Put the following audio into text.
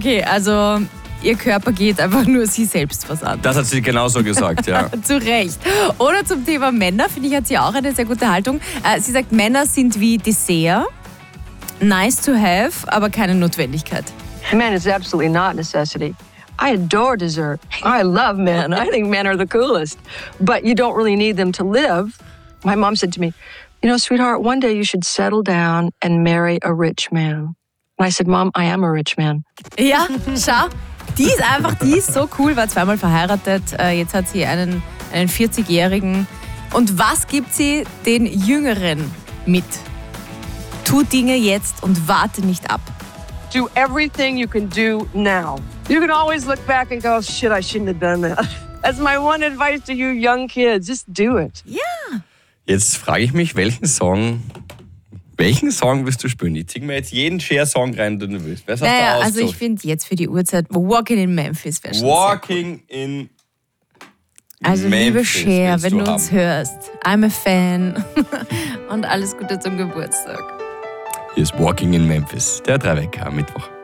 Okay, also ihr Körper geht einfach nur sie selbst was an. Das hat sie genauso gesagt, ja. Zu Recht. Oder zum Thema Männer, finde ich, hat sie auch eine sehr gute Haltung. Sie sagt, Männer sind wie Dessert. Nice to have, aber keine Notwendigkeit. Man, it's absolutely not a necessity. I adore dessert. I love men. I think men are the coolest. But you don't really need them to live. My mom said to me, you know, sweetheart, one day you should settle down and marry a rich man. And I said, Mom, I am a rich man. Ja, schau. Die ist so cool, war zweimal verheiratet. Jetzt hat sie einen 40-Jährigen. Und was gibt sie den Jüngeren mit? Tu Dinge jetzt und warte nicht ab. Do everything you can do now. You can always look back and go, shit, I shouldn't have done that. That's my one advice to you young kids. Just do it. Ja. Jetzt frage ich mich, welchen Song willst du spielen? Ich zieh mir jetzt jeden Cher-Song rein, den du willst. Was hast du Also ausgesucht? ich finde jetzt für die Uhrzeit Walking in Memphis wäre schon Walking in Also Memphis liebe Cher, willst wenn du du uns haben. hörst, I'm a Fan und alles Gute zum Geburtstag. Hier ist Walking in Memphis, der 3-Wecker am Mittwoch.